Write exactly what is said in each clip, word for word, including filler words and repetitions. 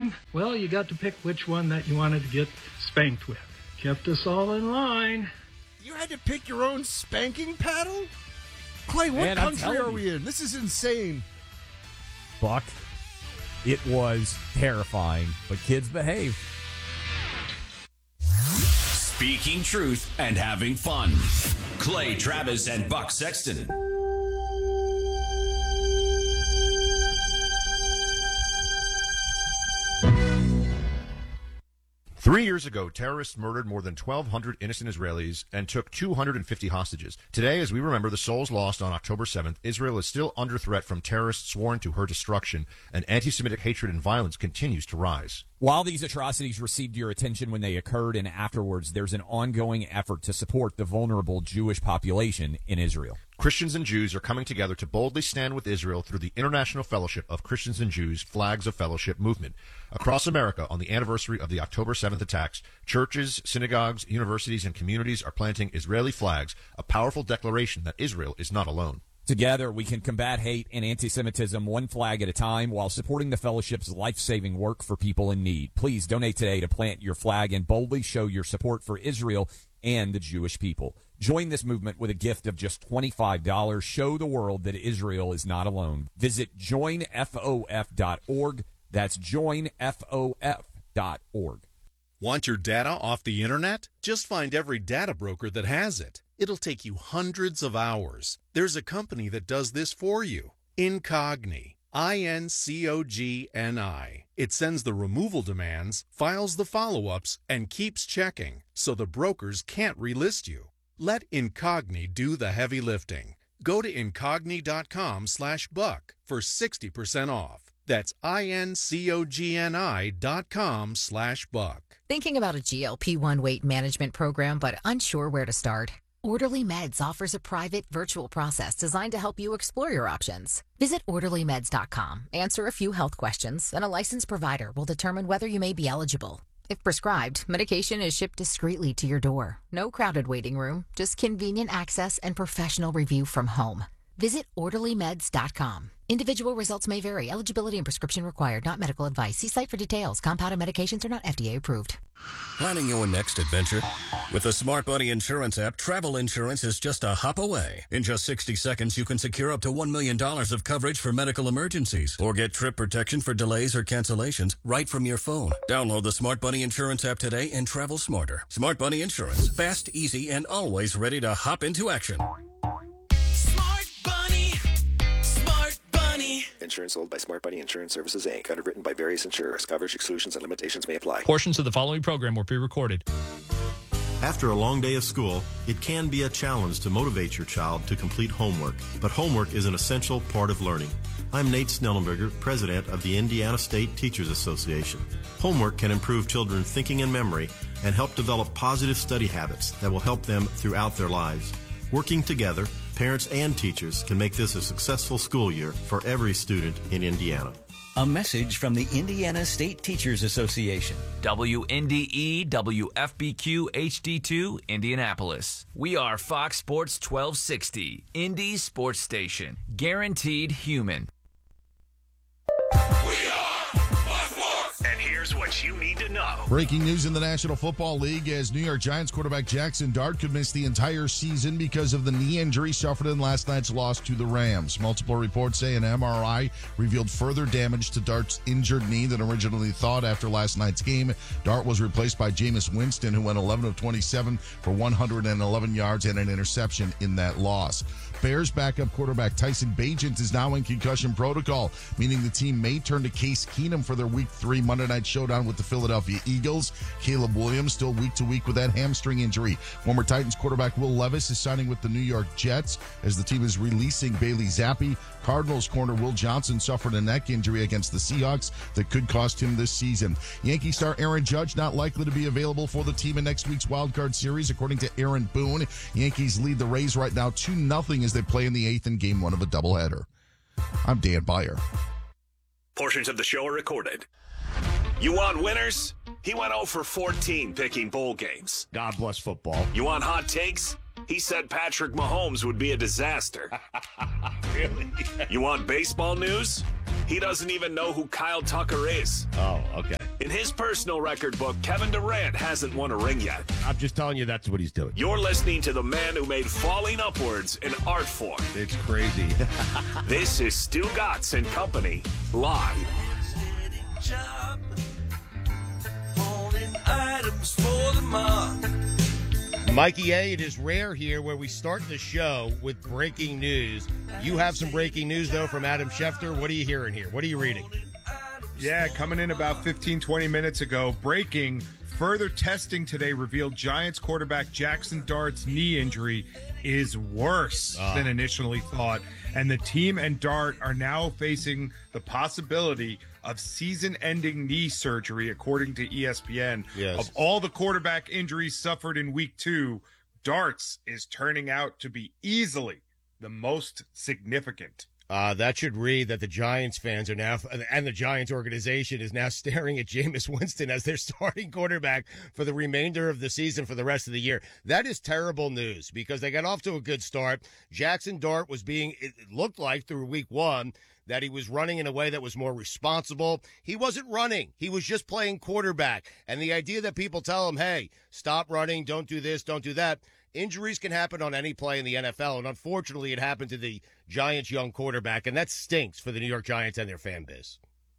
time, well, you got to pick which one that you wanted to get spanked with. Kept us all in line. You had to pick your own spanking paddle? Clay, what Man, I'm country telling are you. we in? This is insane. Buck, it was terrifying, but kids behave. Speaking truth and having fun. Clay Travis and Buck Sexton. Three years ago, terrorists murdered more than twelve hundred innocent Israelis and took two hundred fifty hostages. Today, as we remember the souls lost on October seventh, Israel is still under threat from terrorists sworn to her destruction, and anti-Semitic hatred and violence continues to rise. While these atrocities received your attention when they occurred and afterwards, there's an ongoing effort to support the vulnerable Jewish population in Israel. Christians and Jews are coming together to boldly stand with Israel through the International Fellowship of Christians and Jews Flags of Fellowship movement. Across America, on the anniversary of the October seventh attacks, churches, synagogues, universities, and communities are planting Israeli flags, a powerful declaration that Israel is not alone. Together, we can combat hate and anti-Semitism one flag at a time while supporting the fellowship's life-saving work for people in need. Please donate today to plant your flag and boldly show your support for Israel and the Jewish people. Join this movement with a gift of just twenty-five dollars. Show the world that Israel is not alone. Visit join f o f dot org. That's join f o f dot org. Want your data off the internet? Just find every data broker that has it. It'll take you hundreds of hours. There's a company that does this for you. Incogni. I N C O G N I. It sends the removal demands, files the follow-ups, and keeps checking, so the brokers can't relist you. Let Incogni do the heavy lifting. Go to incogni.com slash buck for sixty percent off. That's I-N-C-O-G-N-I dot com slash buck. Thinking about a G L P one weight management program but unsure where to start? Orderly Meds offers a private virtual process designed to help you explore your options. Visit orderly meds dot com, answer a few health questions, and a licensed provider will determine whether you may be eligible. If prescribed, medication is shipped discreetly to your door. No crowded waiting room, just convenient access and professional review from home. Visit orderly meds dot com. Individual results may vary. Eligibility and prescription required, not medical advice. See site for details. Compounded medications are not F D A approved. Planning your next adventure? With the Smart Buddy Insurance app, travel insurance is just a hop away. In just sixty seconds, you can secure up to one million dollars of coverage for medical emergencies or get trip protection for delays or cancellations right from your phone. Download the Smart Buddy Insurance app today and travel smarter. Smart Buddy Insurance. Fast, easy, and always ready to hop into action. Smart Bunny. Smart Bunny. Insurance sold by Smart Bunny Insurance Services, Incorporated. Underwritten by various insurers. Coverage exclusions and limitations may apply. Portions of the following program were pre-recorded. After a long day of school, it can be a challenge to motivate your child to complete homework, but homework is an essential part of learning. I'm Nate Snellenberger, president of the Indiana State Teachers Association. Homework can improve children's thinking and memory and help develop positive study habits that will help them throughout their lives. Working together, parents and teachers can make this a successful school year for every student in Indiana. A message from the Indiana State Teachers Association. W N D E W F B Q H D two, Indianapolis. We are Fox Sports twelve sixty, Indy's sports station. Guaranteed human. And here's what you need to know. Breaking news in the National Football League as New York Giants quarterback Jackson Dart could miss the entire season because of the knee injury suffered in last night's loss to the Rams. Multiple reports say an M R I revealed further damage to Dart's injured knee than originally thought after last night's game. Dart was replaced by Jameis Winston, who went eleven of twenty-seven for one hundred eleven yards and an interception in that loss. Bears backup quarterback Tyson Bagent is now in concussion protocol, meaning the team may turn to Case Keenum for their Week three Monday night showdown with the Philadelphia Eagles. Caleb Williams still week to week with that hamstring injury. Former Titans quarterback Will Levis is signing with the New York Jets as the team is releasing Bailey Zappi. Cardinals corner Will Johnson suffered a neck injury against the Seahawks that could cost him this season. Yankee star Aaron Judge not likely to be available for the team in next week's wildcard series, according to Aaron Boone. Yankees lead the Rays right now two nothing as they play in the eighth in game one of a doubleheader. I'm Dan Byer. Portions of the show are recorded. You want winners? He went oh for fourteen picking bowl games. God bless football. You want hot takes? He said Patrick Mahomes would be a disaster. Really? You want baseball news? He doesn't even know who Kyle Tucker is. Oh, okay. In his personal record book, Kevin Durant hasn't won a ring yet. I'm just telling you that's what he's doing. You're listening to the man who made falling upwards an art form. It's crazy. This is Stu Gatz and Company, live. Items for the month. Mikey A, it is rare here where we start the show with breaking news. You have some breaking news, though, from Adam Schefter. What are you hearing here? What are you reading? Yeah, coming in about fifteen, twenty minutes ago, breaking. Further testing today revealed Giants quarterback Jackson Dart's knee injury is worse oh. than initially thought. And the team and Dart are now facing the possibility of season-ending knee surgery, according to E S P N. Yes. Of all the quarterback injuries suffered in week two, Dart's is turning out to be easily the most significant. Uh, that should read that the Giants fans are now, and the Giants organization is now staring at Jameis Winston as their starting quarterback for the remainder of the season for the rest of the year. That is terrible news because they got off to a good start. Jackson Dart was being, it looked like through week one, that he was running in a way that was more responsible. He wasn't running. He was just playing quarterback. And the idea that people tell him, hey, stop running, don't do this, don't do that. Injuries can happen on any play in the N F L, and unfortunately it happened to the Giants' young quarterback, and that stinks for the New York Giants and their fan base.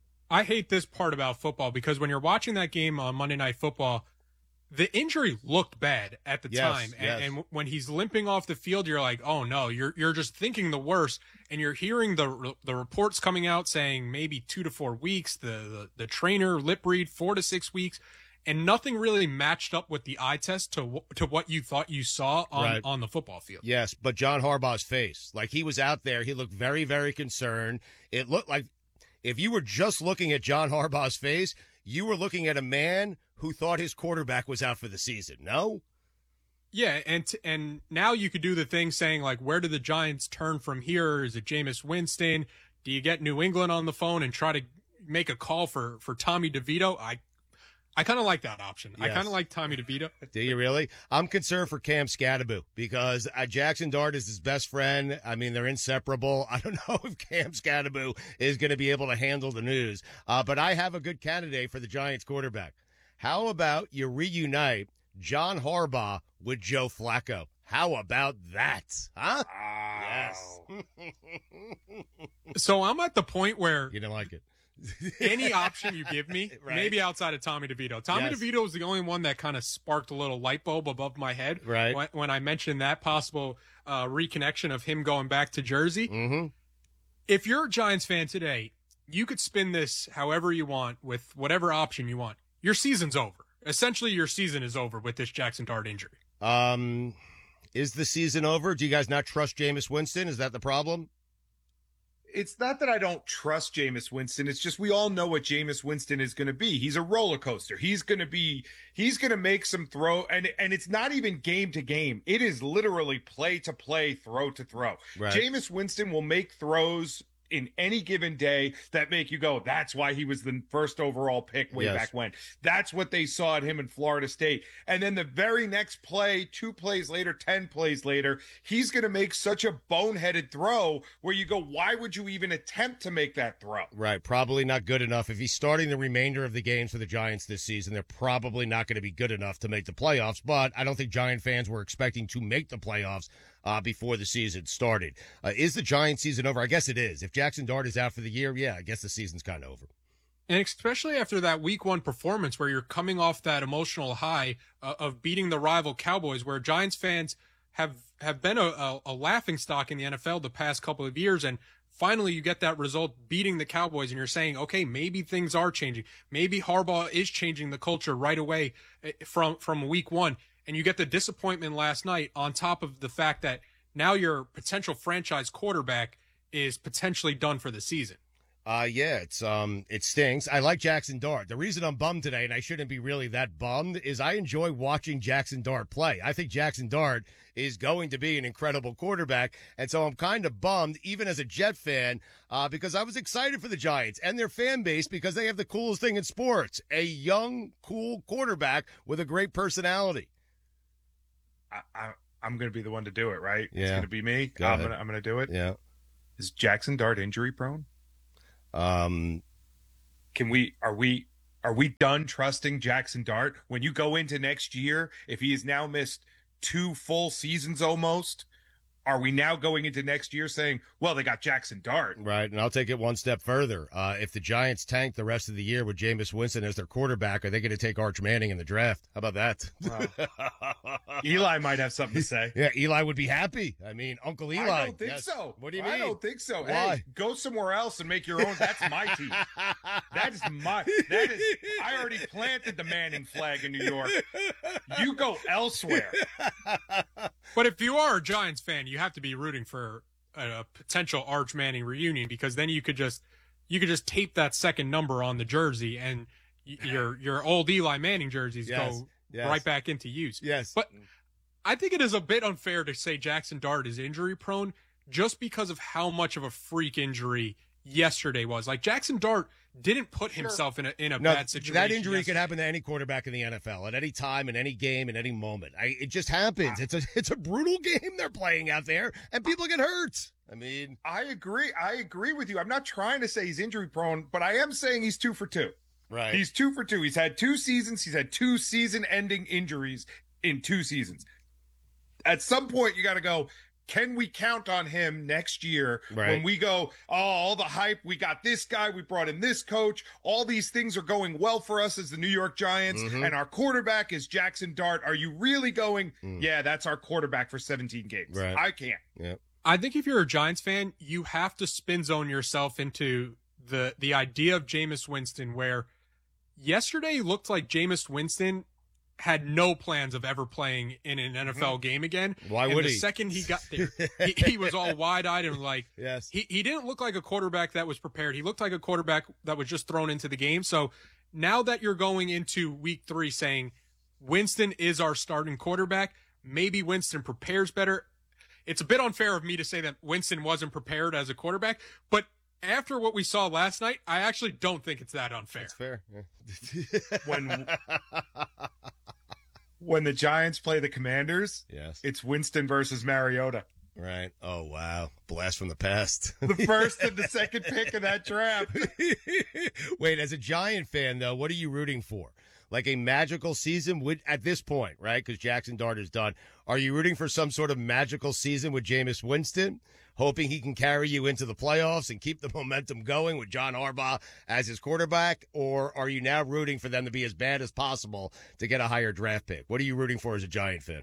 I hate this part about football because when you're watching that game on Monday Night Football, the injury looked bad at the yes, time, and, yes. and when he's limping off the field, you're like, oh no, you're you're just thinking the worst, and you're hearing the the reports coming out saying maybe two to four weeks, the the, the trainer lip read four to six weeks. And nothing really matched up with the eye test to to what you thought you saw on, right. on the football field. Yes, but John Harbaugh's face, like he was out there, he looked very, very concerned. It looked like if you were just looking at John Harbaugh's face, you were looking at a man who thought his quarterback was out for the season, no? Yeah, and t- and now you could do the thing saying, like, where do the Giants turn from here? Is it Jameis Winston? Do you get New England on the phone and try to make a call for, for Tommy DeVito? I I kind of like that option. Yes. I kind of like Tommy DeVito. Do you really? I'm concerned for Cam Scadaboo because uh, Jackson Dart is his best friend. I mean, they're inseparable. I don't know if Cam Scadaboo is going to be able to handle the news. Uh, but I have a good candidate for the Giants quarterback. How about you reunite John Harbaugh with Joe Flacco? How about that? Huh? Wow. Yes. So I'm at the point where you don't like it. Any option you give me, right. maybe outside of Tommy DeVito. Tommy yes. DeVito was the only one that kind of sparked a little light bulb above my head right. when, when I mentioned that possible uh, reconnection of him going back to Jersey. Mm-hmm. If you're a Giants fan today, you could spin this however you want with whatever option you want. Your season's over. Essentially, your season is over with this Jackson Dart injury. Um, is the season over? Do you guys not trust Jameis Winston? Is that the problem? It's not that I don't trust Jameis Winston. It's just we all know what Jameis Winston is going to be. He's a roller coaster. He's going to be, he's going to make some throw. And, and it's not even game to game. It is literally play to play, throw to throw. Right. Jameis Winston will make throws in any given day that make you go, that's why he was the first overall pick way yes. back when. That's what they saw at him in Florida State. And then the very next play, two plays later, ten plays later, he's going to make such a boneheaded throw where you go, why would you even attempt to make that throw? Right. Probably not good enough. If he's starting the remainder of the games for the Giants this season, they're probably not going to be good enough to make the playoffs. But I don't think Giant fans were expecting to make the playoffs Uh, before the season started. Uh, is the Giants season over? I guess it is. If Jackson Dart is out for the year, yeah, I guess the season's kind of over. And especially after that week one performance where you're coming off that emotional high uh, of beating the rival Cowboys, where Giants fans have, have been a, a, a laughing stock in the N F L the past couple of years. And finally you get that result beating the Cowboys and you're saying, okay, maybe things are changing. Maybe Harbaugh is changing the culture right away from, from week one. And you get the disappointment last night on top of the fact that now your potential franchise quarterback is potentially done for the season. Uh, yeah, it's um, it stinks. I like Jackson Dart. The reason I'm bummed today, and I shouldn't be really that bummed, is I enjoy watching Jackson Dart play. I think Jackson Dart is going to be an incredible quarterback, and so I'm kind of bummed, even as a Jet fan, uh, because I was excited for the Giants and their fan base because they have the coolest thing in sports, a young, cool quarterback with a great personality. I, I, I'm going to be the one to do it, right? Yeah. It's going to be me. Go I'm ahead. going to I'm going to do it. Yeah. Is Jackson Dart injury prone? Um, Can we? Are we? Are we done trusting Jackson Dart when you go into next year? If he has now missed two full seasons almost, are we now going into next year saying, well, they got Jackson Dart? Right, and I'll take it one step further. Uh, if the Giants tank the rest of the year with Jameis Winston as their quarterback, are they going to take Arch Manning in the draft? How about that? Wow. Eli might have something to say. Yeah, Eli would be happy. I mean, Uncle Eli. I don't think yes. so. What do you I mean? don't think so. Why? Hey, go somewhere else and make your own. That's my team. That's my. That is. I already planted the Manning flag in New York. You go elsewhere. But if you are a Giants fan, you have to be rooting for a, a potential Arch Manning reunion, because then you could just you could just tape that second number on the jersey, and y- your your old Eli Manning jerseys Yes, go yes. right back into use. Yes. But I think it is a bit unfair to say Jackson Dart is injury prone just because of how much of a freak injury yesterday was. Like, Jackson Dart didn't put himself in a in a No, bad situation. that injury yesterday. could happen to any quarterback in the N F L at any time, in any game, in any moment. I, it just happens. It's a it's a brutal game they're playing out there, and people get hurt. I mean, I agree. I agree with you. I'm not trying to say he's injury prone, but I am saying he's two for two. Right. He's two for two. He's had two seasons. He's had two season-ending injuries in two seasons. At some point, you got to go, can we count on him next year Right. when we go, oh, all the hype, we got this guy, we brought in this coach, all these things are going well for us as the New York Giants, Mhm. and our quarterback is Jackson Dart. Are you really going, Mm. yeah, that's our quarterback for seventeen games? Right. I can't. Yeah. I think if you're a Giants fan, you have to spin zone yourself into the the idea of Jameis Winston, where yesterday looked like Jameis Winston had no plans of ever playing in an N F L game again. Why and would the he? second he got there, he, he was all wide-eyed and like, yes. he, he didn't look like a quarterback that was prepared. He looked like a quarterback that was just thrown into the game. So now that you're going into week three saying Winston is our starting quarterback, maybe Winston prepares better. It's a bit unfair of me to say that Winston wasn't prepared as a quarterback, but after what we saw last night, I actually don't think it's that unfair. It's fair. Yeah. When when the Giants play the Commanders, Yes. it's Winston versus Mariota. Right. Oh, wow. Blast from the past. The first and the second pick of that draft. Wait, as a Giant fan, though, what are you rooting for? Like a magical season with, at this point, right? Because Jackson Dart is done. Are you rooting for some sort of magical season with Jameis Winston, hoping he can carry you into the playoffs and keep the momentum going with John Harbaugh as his quarterback? Or are you now rooting for them to be as bad as possible to get a higher draft pick? What are you rooting for as a Giant fan?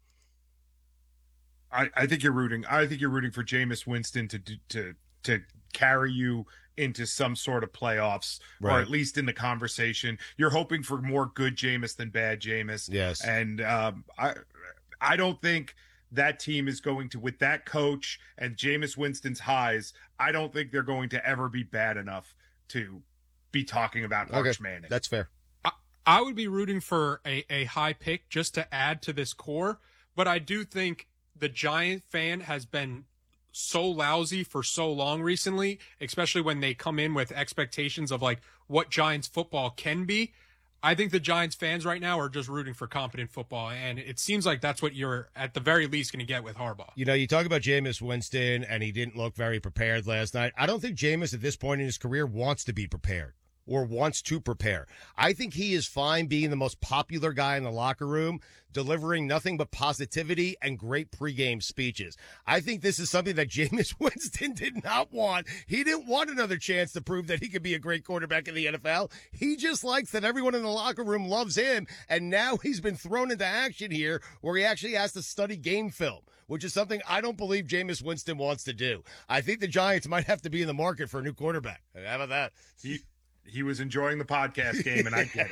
I, I think you're rooting. I think you're rooting for Jameis Winston to do- to to carry you into some sort of playoffs, or Right. at least in the conversation. You're hoping for more good Jameis than bad Jameis. Yes. And um, I I don't think that team is going to, with that coach and Jameis Winston's highs, I don't think they're going to ever be bad enough to be talking about Okay, Arch Manning. that's fair. I, I would be rooting for a, a high pick just to add to this core, but I do think the Giant fan has been so lousy for so long recently, especially when they come in with expectations of like what Giants football can be. I think the Giants fans right now are just rooting for competent football, and it seems like that's what you're at the very least going to get with Harbaugh. You know, you talk about Jameis Winston, and he didn't look very prepared last night. I don't think Jameis at this point in his career wants to be prepared or wants to prepare. I think he is fine being the most popular guy in the locker room, delivering nothing but positivity and great pregame speeches. I think this is something that Jameis Winston did not want. He didn't want another chance to prove that he could be a great quarterback in the N F L. He just likes that everyone in the locker room loves him, and now he's been thrown into action here where he actually has to study game film, which is something I don't believe Jameis Winston wants to do. I think the Giants might have to be in the market for a new quarterback. How about that? He, he was enjoying the podcast game, and I get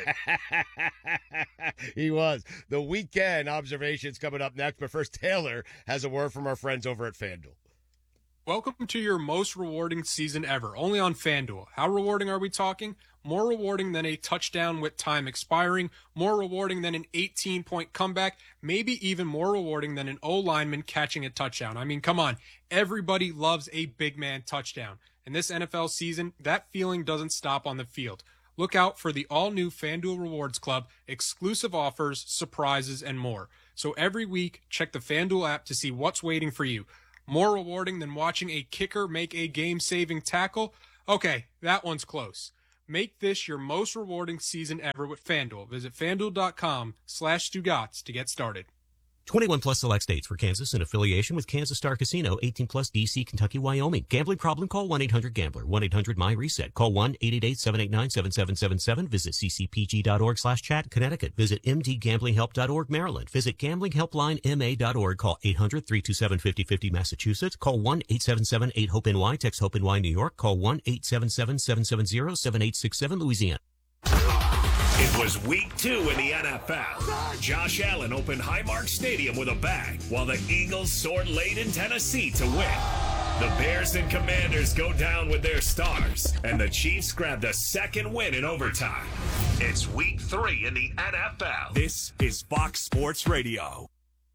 it. He was. The weekend observations coming up next, but first, Taylor has a word from our friends over at FanDuel. Welcome to your most rewarding season ever, only on FanDuel. How rewarding are we talking? More rewarding than a touchdown with time expiring, more rewarding than an eighteen-point comeback, maybe even more rewarding than an O-lineman catching a touchdown. I mean, come on. Everybody loves a big man touchdown. In this N F L season, that feeling doesn't stop on the field. Look out for the all-new FanDuel Rewards Club, exclusive offers, surprises, and more. So every week, check the FanDuel app to see what's waiting for you. More rewarding than watching a kicker make a game-saving tackle? Okay, that one's close. Make this your most rewarding season ever with FanDuel. Visit FanDuel.com slash Stugotz to get started. twenty-one plus select states for Kansas in affiliation with Kansas Star Casino, eighteen plus D C, Kentucky, Wyoming. Gambling problem? Call one eight hundred gambler, one eight hundred my reset. Call one eight eight eight, seven eight nine, seven seven seven seven. Visit ccpg.org slash chat, Connecticut. Visit m d gambling help dot org, Maryland. Visit gambling helpline m a dot org. Call eight hundred, three two seven, five oh five oh, Massachusetts. Call one eight seven seven, eight hope N Y. Text HOPE-N Y, New York. Call one eight seven seven, seven seven zero, seven eight six seven, Louisiana. It was week two in the N F L. Josh Allen opened Highmark Stadium with a bang, while the Eagles soared late in Tennessee to win. The Bears and Commanders go down with their stars, and the Chiefs grabbed a second win in overtime. It's week three in the N F L. This is Fox Sports Radio.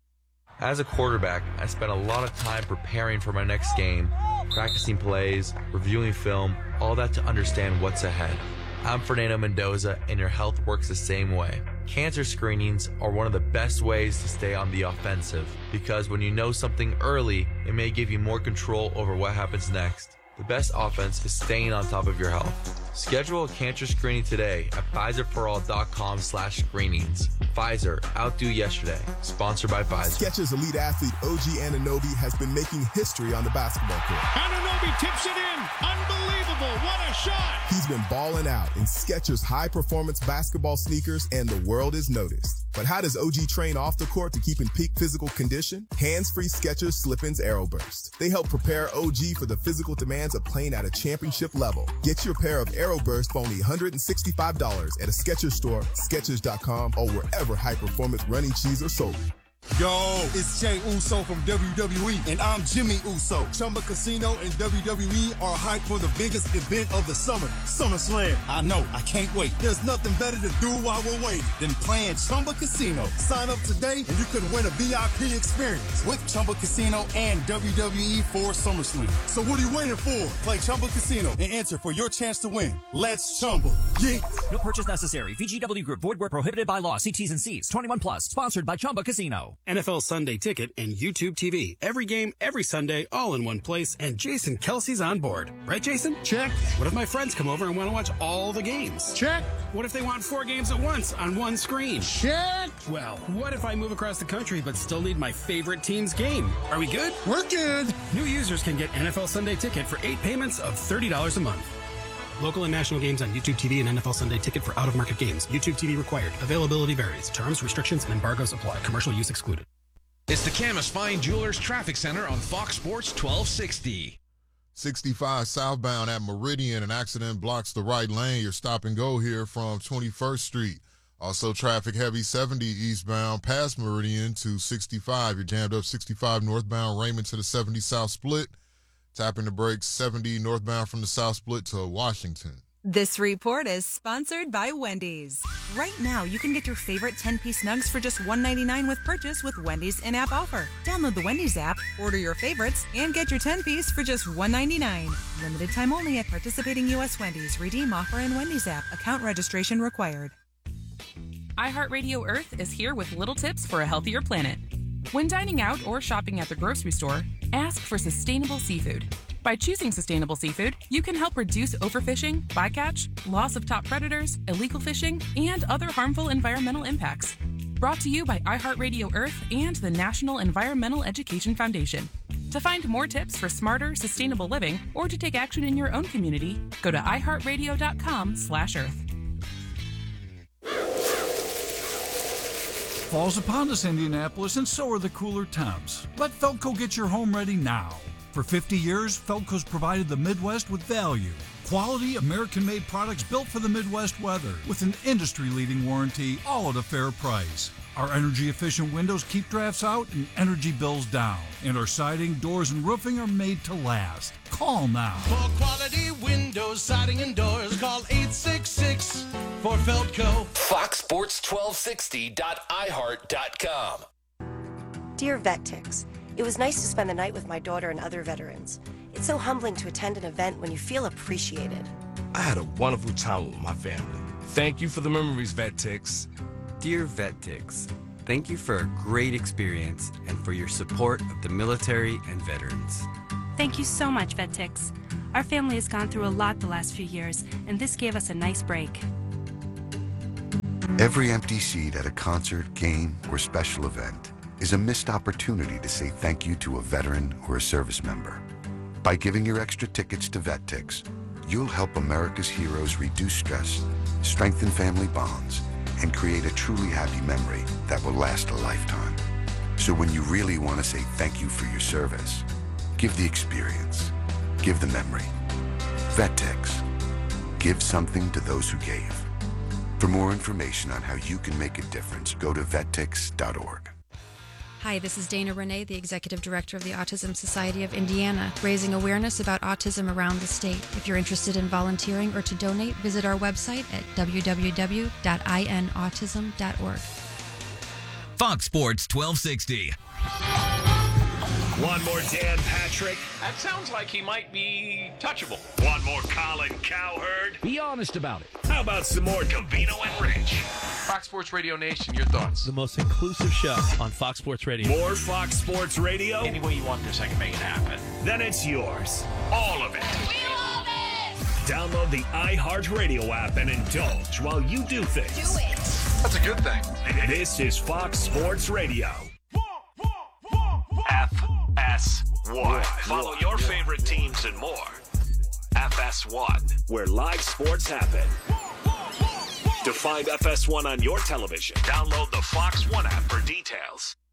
As a quarterback, I spent a lot of time preparing for my next game, practicing plays, reviewing film, all that to understand what's ahead. I'm Fernando Mendoza, and your health works the same way. Cancer screenings are one of the best ways to stay on the offensive, because when you know something early, it may give you more control over what happens next. The best offense is staying on top of your health. Schedule a cancer screening today at Pfizerforall.com slash screenings. Pfizer, outdo yesterday. Sponsored by Pfizer. Skechers elite athlete O G Anunoby has been making history on the basketball court. Anunoby tips it in. Unbelievable. What a shot. He's been balling out in Skechers high-performance basketball sneakers, and the world is noticed. But how does O G train off the court to keep in peak physical condition? Hands-free Skechers Slip-ins Aeroburst. They help prepare O G for the physical demands of playing at a championship level. Get your pair of Aeroburst for only one hundred sixty-five dollars at a Skechers store, Skechers dot com, or wherever high-performance running shoes are sold. Yo, it's Jey Uso from W W E, and I'm Jimmy Uso. Chumba Casino and W W E are hyped for the biggest event of the summer, SummerSlam. I know, I can't wait. There's nothing better to do while we're waiting than playing Chumba Casino. Sign up today, and you could win a V I P experience with Chumba Casino and W W E for SummerSlam. So what are you waiting for? Play Chumba Casino and enter for your chance to win. Let's Chumba. Yeah. No purchase necessary. V G W Group. Void where prohibited by law. See T's and C's. twenty-one plus. Sponsored by Chumba Casino. N F L Sunday Ticket and YouTube T V. Every game, every Sunday, all in one place, and Jason Kelsey's on board. Right, Jason? Check. What if my friends come over and want to watch all the games? Check. What if they want four games at once on one screen? Check. Well, what if I move across the country but still need my favorite team's game? Are we good? We're good. New users can get N F L Sunday Ticket for eight payments of thirty dollars a month. Local and national games on YouTube T V and N F L Sunday Ticket for out-of-market games. YouTube T V required. Availability varies. Terms, restrictions, and embargoes apply. Commercial use excluded. It's the Camas Fine Jewelers Traffic Center on Fox Sports twelve sixty. sixty-five southbound at Meridian. An accident blocks the right lane. Your stop and go here from twenty-first Street. Also traffic heavy seventy eastbound past Meridian to sixty-five. You're jammed up sixty-five northbound Raymond to the seventy south split. Tapping the brakes seventy northbound from the south split to Washington. This report is sponsored by Wendy's. Right now, you can get your favorite ten-piece nugs for just one ninety-nine with purchase with Wendy's in-app offer. Download the Wendy's app, order your favorites, and get your ten-piece for just one ninety-nine. Limited time only at participating U S Wendy's. Redeem offer in Wendy's app. Account registration required. iHeartRadio Earth is here with little tips for a healthier planet. When dining out or shopping at the grocery store, ask for sustainable seafood. By choosing sustainable seafood, you can help reduce overfishing, bycatch, loss of top predators, illegal fishing, and other harmful environmental impacts. Brought to you by iHeartRadio Earth and the National Environmental Education Foundation. To find more tips for smarter, sustainable living, or to take action in your own community, go to iHeartRadio.com slash Earth. Fall's upon us, Indianapolis, and so are the cooler temps. Let Felco get your home ready now. For fifty years, Felco's provided the Midwest with value. Quality, American-made products built for the Midwest weather with an industry-leading warranty, all at a fair price. Our energy-efficient windows keep drafts out and energy bills down. And our siding, doors, and roofing are made to last. Call now. For quality windows, siding, and doors, call eight six six for Felco. Fox Sports twelve sixty dot i heart dot com. Dear VetTix, it was nice to spend the night with my daughter and other veterans. It's so humbling to attend an event when you feel appreciated. I had a wonderful time with my family. Thank you for the memories, VetTix. Dear VetTix, thank you for a great experience and for your support of the military and veterans. Thank you so much, VetTix. Our family has gone through a lot the last few years, and this gave us a nice break. Every empty seat at a concert, game, or special event is a missed opportunity to say thank you to a veteran or a service member. By giving your extra tickets to VetTix, you'll help America's heroes reduce stress, strengthen family bonds, and create a truly happy memory that will last a lifetime. So when you really want to say thank you for your service, give the experience, give the memory. VetTix. Give something to those who gave. For more information on how you can make a difference, go to vettix dot org. Hi, this is Dana Renee, the Executive Director of the Autism Society of Indiana, raising awareness about autism around the state. If you're interested in volunteering or to donate, visit our website at w w w dot i n autism dot org. Fox Sports twelve sixty. One more Dan Patrick. That sounds like he might be touchable. One more Colin Cowherd. Be honest about it. How about some more Covino and Rich? Fox Sports Radio Nation, your thoughts? The most inclusive show on Fox Sports Radio. More Fox Sports Radio? Any way you want this, I can make it happen. Then it's yours. All of it. We love it! Download the iHeartRadio app and indulge while you do things. Do it. That's a good thing. This is Fox Sports Radio. F S one. Follow your favorite teams and more. F S one, where live sports happen. To find F S one on your television, download the Fox One app for details.